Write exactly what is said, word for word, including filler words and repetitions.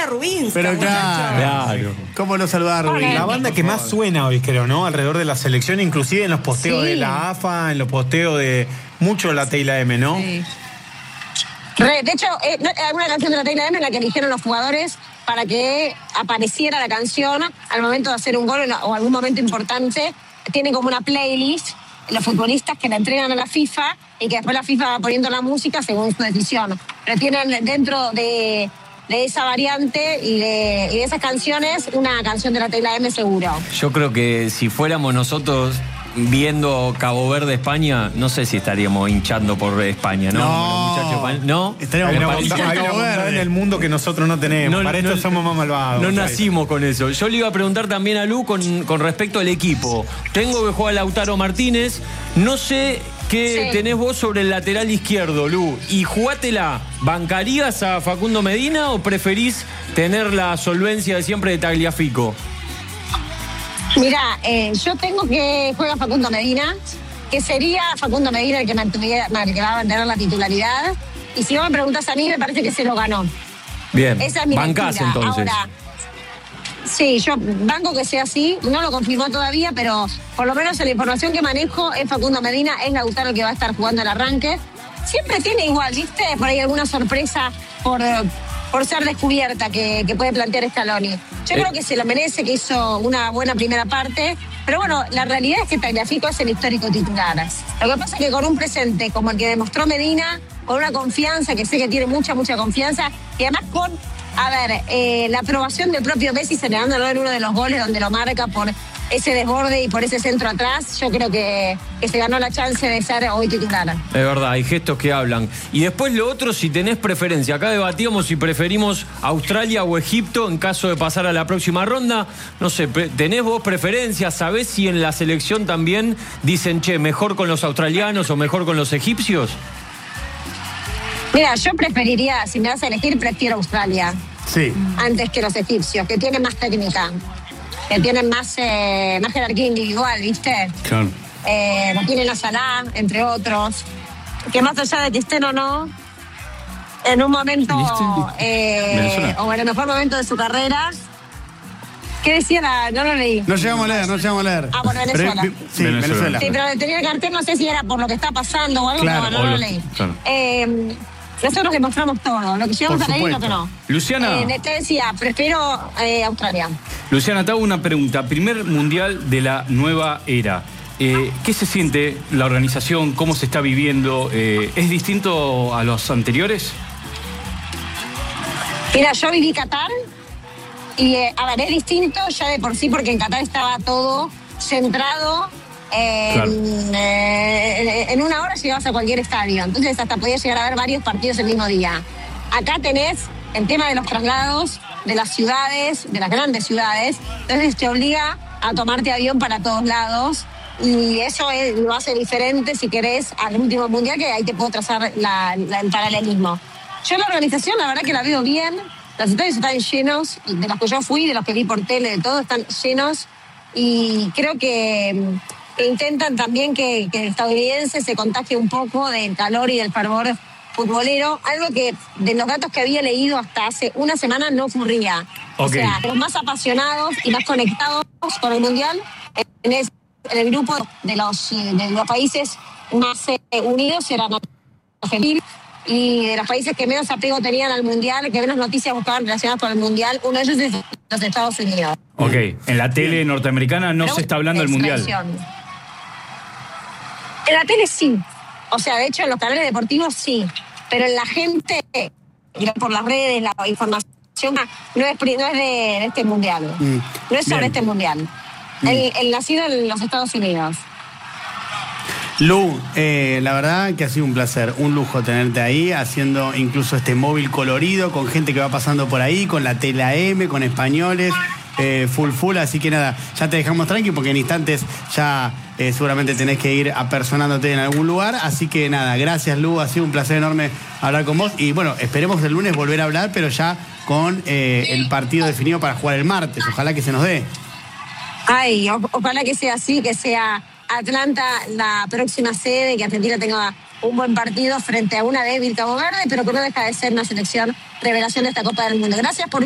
Rubinska. Pero claro, claro. ¿Cómo no saludar a Rubinska? La banda que más suena hoy, creo, ¿no? Alrededor de la selección, inclusive en los posteos Sí. de la A F A, en los posteos de mucho la T y la M, ¿no? Sí. Re, de hecho, eh, no, hay una canción de la T y la M en la que eligieron los jugadores para que apareciera la canción al momento de hacer un gol o algún momento importante. Tienen como una playlist los futbolistas que la entregan a la FIFA y que después la FIFA va poniendo la música según su decisión. Pero tienen dentro de, de esa variante y de, y de esas canciones una canción de la T y la M seguro. Yo creo que si fuéramos nosotros viendo Cabo Verde, España, no sé si estaríamos hinchando por España, ¿no? No. Los muchachos, ¿no? Estaríamos Hay una pareciendo bondad, hay una Cabo bondad Verde. en el mundo que nosotros no tenemos. No, Para no, esto somos más malvados. No ¿sabes? nacimos con eso. Yo le iba a preguntar también a Lu con, con respecto al equipo. Tengo que jugar Lautaro Martínez. No sé qué Sí. tenés vos sobre el lateral izquierdo, Lu. Y jugátela, ¿bancarías a Facundo Medina o preferís tener la solvencia de siempre de Tagliafico? Mira, eh, yo tengo que juega Facundo Medina, que sería Facundo Medina el que, mantuviera, el que va a mantener la titularidad. Y si vos me preguntas a mí, me parece que se lo ganó. Bien. Esa es mi Bancás lectura. entonces. Ahora, sí, yo banco que sea así, no lo confirmó todavía, pero por lo menos en la información que manejo es Facundo Medina, es Lautaro el que va a estar jugando el arranque. Siempre tiene igual, ¿viste? Por ahí alguna sorpresa por, por ser descubierta que, que puede plantear Scaloni. Yo Eh. creo que se lo merece, que hizo una buena primera parte, pero bueno, la realidad es que Tagliafico es el histórico titular. Lo que pasa es que con un presente como el que demostró Medina, con una confianza, que sé que tiene mucha, mucha confianza, y además con, a ver, eh, la aprobación del propio Messi celebrándolo en uno de los goles donde lo marca por ese desborde y por ese centro atrás, yo creo que, que se ganó la chance de ser hoy titular. Es verdad, hay gestos que hablan. Y después lo otro, si tenés preferencia. Acá debatíamos si preferimos Australia o Egipto en caso de pasar a la próxima ronda. No sé, ¿tenés vos preferencia? ¿Sabés si en la selección también dicen, che, mejor con los australianos o mejor con los egipcios? Mira, yo preferiría, si me vas a elegir, prefiero Australia Sí. antes que los egipcios, que tienen más técnica, que tienen más, eh, más jerarquía individual, ¿viste? Claro. Eh, tienen a Salah, entre otros, que más allá de que estén o no, en un momento, eh, Venezuela. o en el mejor momento de su carrera, ¿qué decía? La, no lo leí. No llegamos a leer, no llegamos a leer. Ah, por Venezuela. Pero, sí, Venezuela. Venezuela. Sí, pero tenía el cartel, no sé si era por lo que está pasando o algo, Claro, no, no o lo lo- leí. claro. Eh, nosotros demostramos todo, lo que llegamos Por a leer y lo que supuesto. no. Luciana. Eh, te decía, prefiero eh, Australia. Luciana, te hago una pregunta. Primer mundial de la nueva era. Eh, ¿Qué se siente la organización? ¿Cómo se está viviendo? Eh, ¿Es distinto a los anteriores? Mira, yo viví Qatar y, eh, a ver, es distinto ya de por sí porque en Qatar estaba todo centrado. eh, Claro. en, eh, en una hora llegabas a cualquier estadio, entonces hasta podías llegar a ver varios partidos el mismo día. Acá tenés el tema de los traslados de las ciudades, de las grandes ciudades, entonces te obliga a tomarte avión para todos lados y eso es- lo hace diferente si querés al último mundial, que ahí te puedo trazar la- la- el paralelismo. Yo la organización la verdad que la veo bien, los estadios están llenos, de los que yo fui, de los que vi por tele, de todo, están llenos y creo que que intentan también que, que el estadounidense se contagie un poco del calor y del fervor futbolero, algo que de los datos que había leído hasta hace una semana no ocurría. O Ok. sea, los más apasionados y más conectados con el Mundial en, es- en el grupo de los, eh, de los países más eh, unidos eran Argentina, y de los países que menos apego tenían al Mundial, que menos noticias buscaban relacionadas con el Mundial, uno de ellos es los Estados Unidos. Ok. En la tele norteamericana no Pero se está hablando del es mundial. tradición. En la tele sí. O sea, de hecho, en los canales deportivos sí. Pero en la gente, por las redes, la información, no es, pri- no es de, de este mundial. Mm. No es sobre Bien. este mundial. El, el nacido en los Estados Unidos. Lu, eh, la verdad que ha sido un placer, un lujo tenerte ahí, haciendo incluso este móvil colorido, con gente que va pasando por ahí, con la T L A M, con españoles, eh, full full, así que nada, ya te dejamos tranqui porque en instantes ya eh, seguramente tenés que ir apersonándote en algún lugar, así que nada, gracias Lu, ha sido un placer enorme hablar con vos y bueno, esperemos el lunes volver a hablar, pero ya con eh, el partido definido para jugar el martes, ojalá que se nos dé. Ay, o- ojalá que sea así, que sea Atlanta la próxima sede, que Argentina tenga un buen partido frente a una débil Cabo Verde, pero que no deja de ser una selección revelación de esta Copa del Mundo. Gracias por